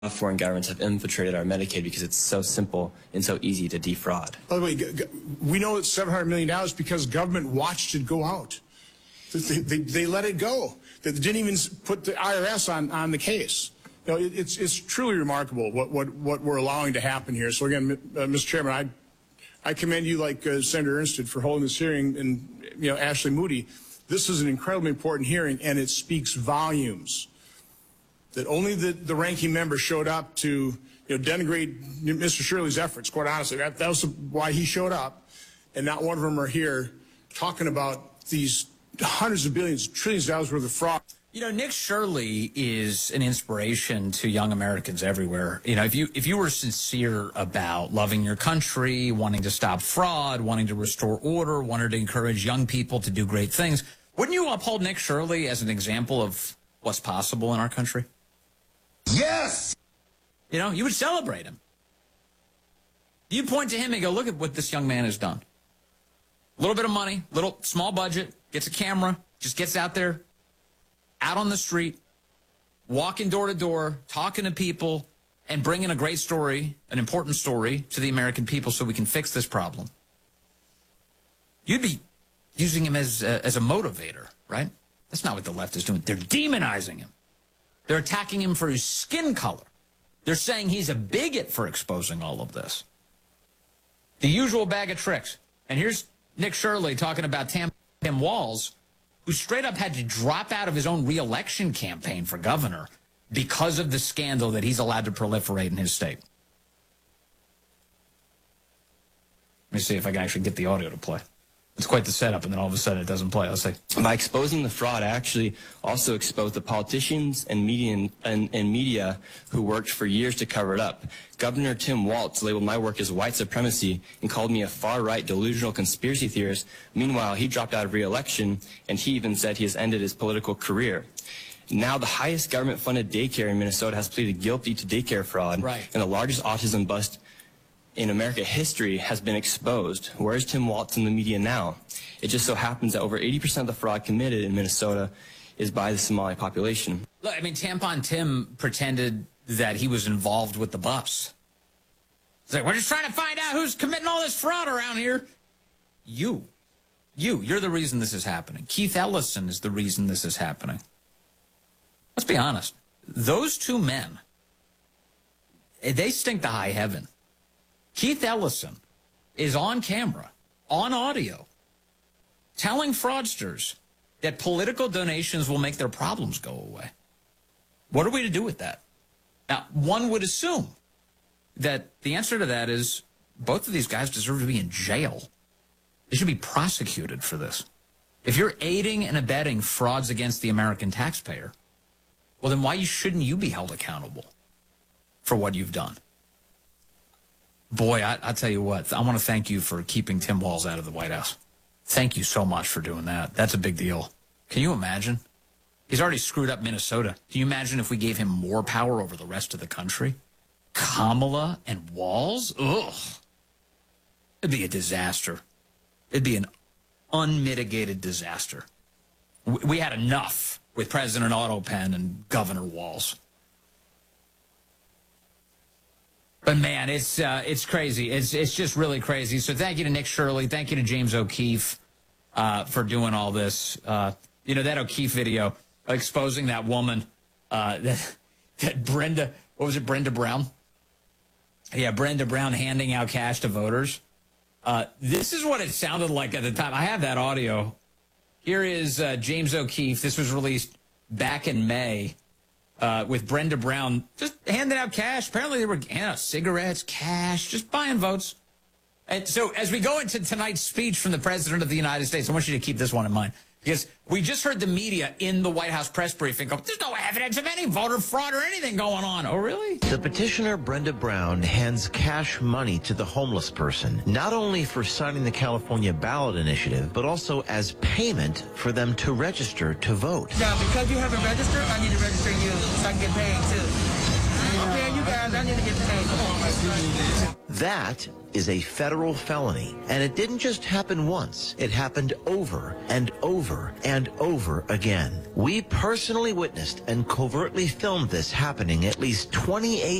Foreign governments have infiltrated our Medicaid because it's so simple and so easy to defraud. By the way, we know it's $700 million because government watched it go out. They let it go. They didn't even put the IRS on the case. You know, it's truly remarkable what we're allowing to happen here. So again, Mr. Chairman, I commend you, like Senator Ernst, for holding this hearing, and Ashley Moody. This is an incredibly important hearing, and it speaks volumes that only the ranking member showed up to denigrate Mr. Shirley's efforts. Quite honestly, that was why he showed up, and not one of them are here talking about these hundreds of billions, trillions of dollars worth of fraud. Nick Shirley is an inspiration to young Americans everywhere. If you were sincere about loving your country, wanting to stop fraud, wanting to restore order, wanted to encourage young people to do great things, wouldn't you uphold Nick Shirley as an example of what's possible in our country? Yes! You would celebrate him. You point to him and go, look at what this young man has done. A little bit of money, little small budget, gets a camera, just gets out there, out on the street, walking door to door, talking to people, and bringing a great story, an important story to the American people so we can fix this problem. You'd be using him as a motivator, right? That's not what the left is doing. They're demonizing him. They're attacking him for his skin color. They're saying he's a bigot for exposing all of this. The usual bag of tricks. And here's Nick Shirley talking about Tim Walz, who straight up had to drop out of his own re-election campaign for governor because of the scandal that he's allowed to proliferate in his state. Let me see if I can actually get the audio to play. It's quite the setup, and then all of a sudden it doesn't play. Let's see. By exposing the fraud, I actually also exposed the politicians and media who worked for years to cover it up. Governor Tim Walz labeled my work as white supremacy and called me a far-right delusional conspiracy theorist. Meanwhile, he dropped out of re-election, and he even said he has ended his political career. Now, the highest government-funded daycare in Minnesota has pleaded guilty to daycare fraud, right, and the largest autism bust in America history has been exposed. Where's Tim Walz in the media now? It just so happens that over 80% of the fraud committed in Minnesota is by the Somali population. Look, Tampon Tim pretended that he was involved with the buffs. He's like, we're just trying to find out who's committing all this fraud around here. You're the reason this is happening. Keith Ellison is the reason this is happening. Let's be honest. Those two men, they stink to high heaven. Keith Ellison is on camera, on audio, telling fraudsters that political donations will make their problems go away. What are we to do with that? Now, one would assume that the answer to that is both of these guys deserve to be in jail. They should be prosecuted for this. If you're aiding and abetting frauds against the American taxpayer, well, then why shouldn't you be held accountable for what you've done? Boy, I'll tell you what, I want to thank you for keeping Tim Walz out of the White House. Thank you so much for doing that. That's a big deal. Can you imagine? He's already screwed up Minnesota. Can you imagine if we gave him more power over the rest of the country? Kamala and Walz? Ugh. It'd be a disaster. It'd be an unmitigated disaster. We had enough with President Otto Penn and Governor Walz. But man, it's crazy. It's just really crazy. So thank you to Nick Shirley. Thank you to James O'Keefe for doing all this. That O'Keefe video exposing that woman, that Brenda, what was it, Brenda Brown? Yeah, Brenda Brown handing out cash to voters. This is what it sounded like at the time. I have that audio. Here is James O'Keefe. This was released back in May. With Brenda Brown just handing out cash. Apparently they were handing out cigarettes, cash, just buying votes. And so as we go into tonight's speech from the President of the United States, I want you to keep this one in mind. Because we just heard the media in the White House press briefing go, there's no evidence of any voter fraud or anything going on. Oh, really? The petitioner, Brenda Brown, hands cash money to the homeless person, not only for signing the California ballot initiative, but also as payment for them to register to vote. Now, because you haven't registered, I need to register you so I can get paid, too. I'm paying you guys, I need to get paid. That is a federal felony, and it didn't just happen once. It happened over and over and over again. We personally witnessed and covertly filmed this happening at least 28